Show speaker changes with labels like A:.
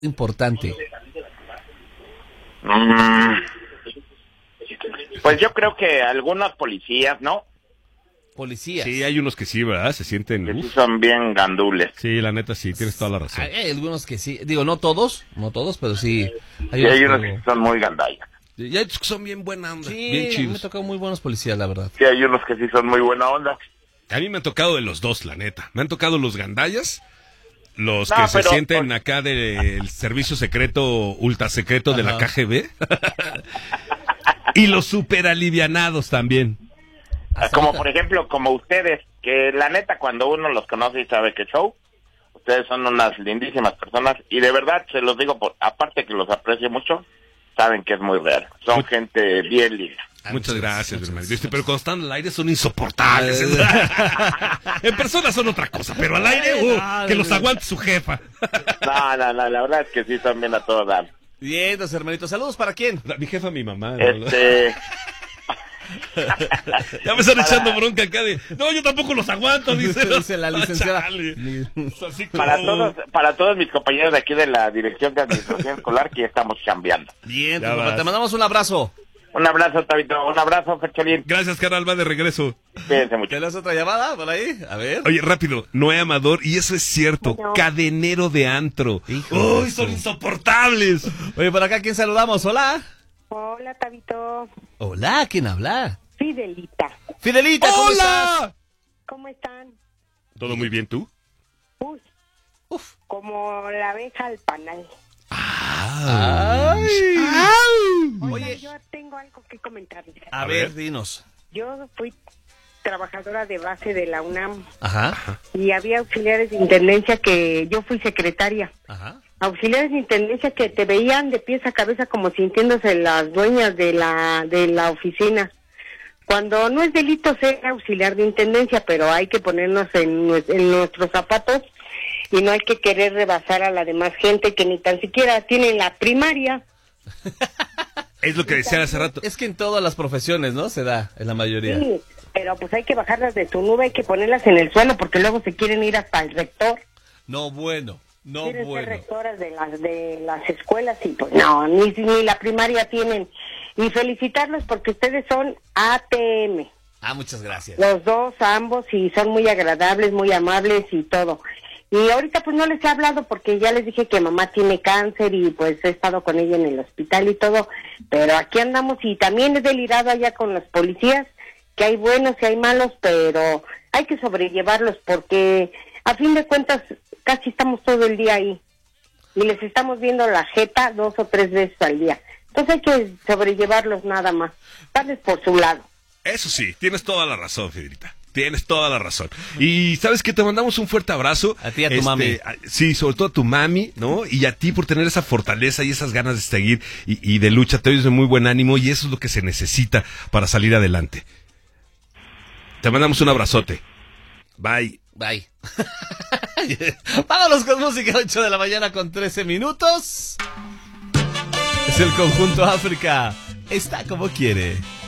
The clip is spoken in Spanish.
A: importante?
B: Pues yo creo que algunos policías, ¿no?
A: Policías.
C: Sí, hay unos que sí, ¿verdad? Se sienten...
B: Que sí son bien gandules.
C: Sí, la neta sí, tienes toda la razón.
A: Hay algunos que sí, digo, no todos, pero sí.
B: Y hay unos que son muy gandallas.
C: Y hay otros que son bien buena onda,
A: Sí,
C: bien
A: me
C: chidos.
A: tocado muy buenos policías, la verdad.
B: Sí, hay unos que sí son muy buena onda.
C: A mí me han tocado de los dos, la neta. Me han tocado los gandallas, los
B: No,
C: que se
B: pero-
C: sienten acá del servicio secreto, ultra secreto de la
A: Ajá.
C: KGB. Y los super alivianados también.
B: Como por ejemplo, como ustedes, que la neta cuando uno los conoce y sabe que show, ustedes son unas lindísimas personas y de verdad se los digo, aparte que los aprecio mucho, saben que es muy real. Son gente bien linda.
C: Muchas gracias, hermano. Pero cuando están al aire son insoportables. En persona son otra cosa, pero al aire, que los aguante su jefa.
B: No, la verdad es que sí son bien a todo dar.
A: Bien, dos hermanitos. ¿Saludos para quién?
C: Mi jefa, mi mamá. Ya me están echando bronca acá de... No, yo tampoco los aguanto, dice.
A: Dice la licenciada.
C: Así como...
B: Para todos mis compañeros de aquí de la Dirección de Administración Escolar que ya estamos chambeando.
A: Bien,
C: Ya
A: papá,
C: vas.
A: te mandamos un abrazo.
B: Un abrazo, Tabito. Un abrazo, Fercholín.
C: Gracias, carnal, va de regreso.
B: Cuídense mucho.
A: ¿Tienes otra llamada por ahí? A ver.
C: Oye, rápido, Noé Amador, y eso es cierto,
D: Bueno.
C: cadenero de antro.
A: Hijo de
C: ¡Uy, son
A: su-
C: insoportables!
A: Oye, por acá, ¿quién saludamos? Hola.
D: Hola, Tabito.
A: Hola, ¿quién habla?
D: Fidelita.
A: Fidelita, ¿cómo estás?
C: ¡Hola!
D: ¿Cómo están?
C: ¿Todo muy bien, tú?
D: Uy,
A: Uf.
D: como la abeja al panal.
A: Ay.
D: Oigan,
A: Oye.
D: yo tengo algo que comentarles.
A: A
C: A
A: ver,
C: ver.
A: dinos.
D: Yo fui trabajadora de base de la UNAM
A: Ajá.
D: y había auxiliares de intendencia que yo fui secretaria.
A: Ajá.
D: Auxiliares de intendencia que te veían de pies a cabeza como sintiéndose las dueñas de la oficina. Cuando no es delito ser auxiliar de intendencia, pero hay que ponernos en nuestros zapatos y no hay que querer rebasar a la demás gente que ni tan siquiera tiene la primaria.
C: Es lo que decía hace rato.
A: Es que en todas las profesiones, ¿no? Se da, en la mayoría.
D: Sí, pero pues hay que bajarlas de su nube, hay que ponerlas en el suelo porque luego se quieren ir hasta el rector.
A: No bueno, no
D: Quieren ser
A: bueno.
D: rectoras de las escuelas y pues no, ni la primaria tienen. Y felicitarlos porque ustedes son ATM.
A: Ah, muchas gracias.
D: Los dos, ambos, y son muy agradables, muy amables y todo. Y ahorita pues no les he hablado porque ya les dije que mamá tiene cáncer y pues he estado con ella en el hospital y todo, pero aquí andamos y también he delirado allá con los policías, que hay buenos y hay malos, pero hay que sobrellevarlos porque a fin de cuentas casi estamos todo el día ahí y les estamos viendo la jeta 2 o 3 veces al día. Entonces hay que sobrellevarlos nada más, darles por su lado.
C: Eso sí, tienes toda la razón, Fidelita. Tienes toda la razón. Y sabes que te mandamos un fuerte abrazo.
A: A ti y a tu mami.
C: Sí, sobre todo a tu mami, ¿no? Y a ti por tener esa fortaleza y esas ganas de seguir y de lucha. Te oyes de muy buen ánimo y eso es lo que se necesita para salir adelante. Te mandamos un abrazote. Bye.
A: Bye. Vámonos con música, 8 de la mañana con 13 minutos. Es el conjunto África. Está como quiere.